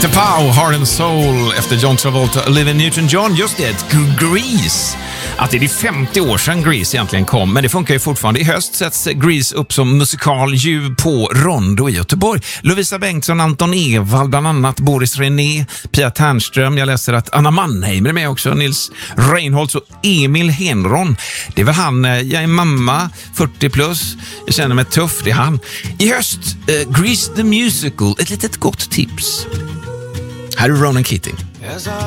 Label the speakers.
Speaker 1: The Pow, Heart and Soul efter John Travolta, Olivia Newton-John. Just det, Grease. Att det är 50 år sedan Grease egentligen kom, men det funkar ju fortfarande. I höst sätts Grease upp som musikal ju på Rondo i Göteborg. Lovisa Bengtsson, Anton Ewald, bland annat Boris René, Pia Ternström. Jag läser att Anna Mannheim är med också, Nils Reinholds och Emil Henron. Det är väl han, jag är mamma, 40 plus, jag känner mig tuff, det är han. I höst, Grease the Musical, ett litet gott tips. Här är Ronan Keating.